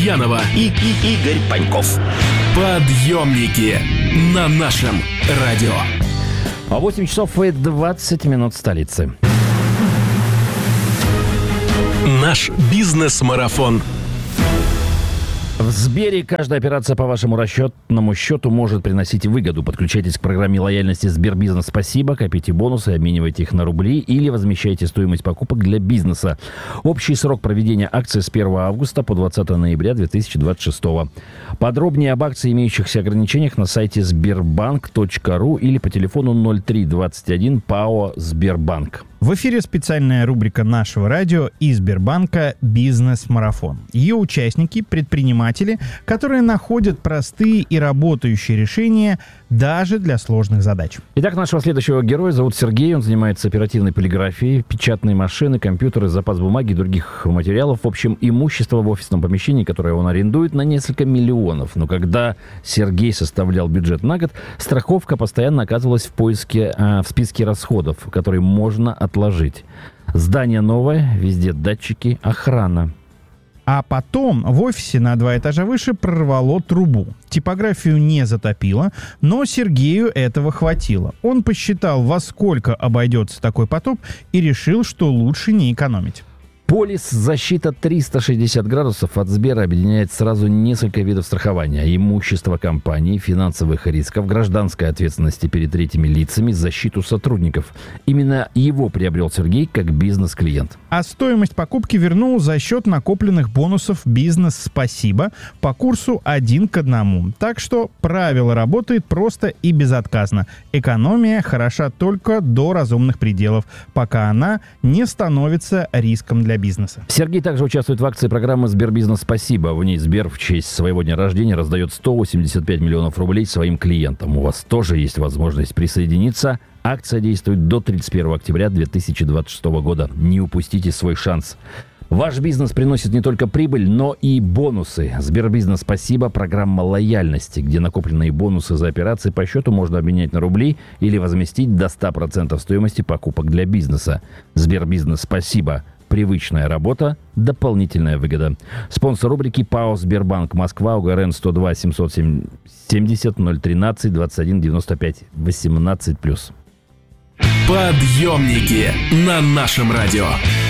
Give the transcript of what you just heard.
Муртазянова и Игорь Паньков. Подъемники на нашем радио. 8 часов и 20 минут столицы. Наш бизнес-марафон. В Сбере каждая операция по вашему расчетному счету может приносить выгоду. Подключайтесь к программе лояльности Сбербизнес «Спасибо», копите бонусы, обменивайте их на рубли или возмещайте стоимость покупок для бизнеса. Общий срок проведения акции с 1 августа по 20 ноября 2026. Подробнее об акции, имеющихся ограничениях, на сайте sberbank.ru или по телефону 0321 ПАО «Сбербанк». В эфире специальная рубрика нашего радио и Сбербанка «Бизнес-марафон». Ее участники – предприниматели, которые находят простые и работающие решения даже для сложных задач. Итак, нашего следующего героя зовут Сергей. Он занимается оперативной полиграфией, печатные машины, компьютеры, запас бумаги и других материалов. В общем, имущество в офисном помещении, которое он арендует, на несколько миллионов. Но когда Сергей составлял бюджет на год, страховка постоянно оказывалась в списке расходов, которые можно отложить. Здание новое, везде датчики, охрана. А потом в офисе на 2 этажа выше прорвало трубу. Типографию не затопило, но Сергею этого хватило. Он посчитал, во сколько обойдется такой потоп, и решил, что лучше не экономить. Полис «Защита 360 градусов» от Сбера объединяет сразу несколько видов страхования: имущество компании, финансовых рисков, гражданской ответственности перед третьими лицами, защиту сотрудников. Именно его приобрел Сергей как бизнес-клиент. А стоимость покупки вернул за счет накопленных бонусов «Бизнес Спасибо» по курсу 1 к 1. Так что правило работает просто и безотказно. Экономия хороша только до разумных пределов, пока она не становится риском для бизнеса. Сергей также участвует в акции программы «Сбербизнес Спасибо». В ней Сбер в честь своего дня рождения раздает 185 миллионов рублей своим клиентам. У вас тоже есть возможность присоединиться. Акция действует до 31 октября 2026 года. Не упустите свой шанс. Ваш бизнес приносит не только прибыль, но и бонусы. Сбербизнес Спасибо – программа лояльности, где накопленные бонусы за операции по счету можно обменять на рубли или возместить до 100% стоимости покупок для бизнеса. Сбербизнес Спасибо. Привычная работа, дополнительная выгода. Спонсор рубрики ПАО «Сбербанк Москва», УГРН 102 770 013 21 95 18+. Подъемники на нашем радио.